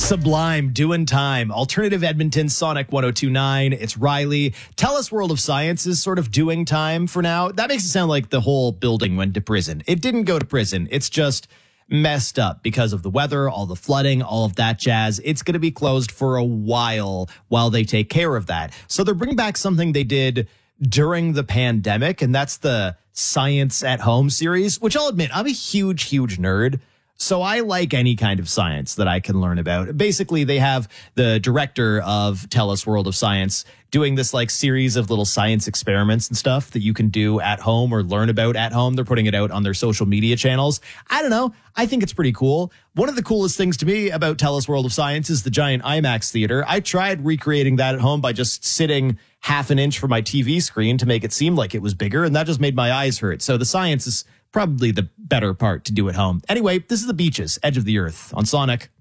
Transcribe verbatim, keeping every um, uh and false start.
Sublime, doing time. Alternative Edmonton, Sonic one oh two point nine. It's Riley. Tell us World of Science is sort of doing time for now. That makes it sound like the whole building went to prison. It didn't go to prison. It's just messed up because of the weather, all the flooding, all of that jazz. It's going to be closed for a while while they take care of that. So they're bringing back something they did during the pandemic, and that's the Science at Home series, which I'll admit, I'm a huge, huge nerd. So I like any kind of science that I can learn about. Basically, they have the director of Tell Us World of Science doing this like series of little science experiments and stuff that you can do at home or learn about at home. They're putting it out on their social media channels. I don't know. I think it's pretty cool. One of the coolest things to me about Tell Us World of Science is the giant IMAX theater. I tried recreating that at home by just sitting half an inch from my T V screen to make it seem like it was bigger, and that just made my eyes hurt. So the science is probably the better part to do at home. Anyway, this is the Beaches, Edge of the Earth on Sonic.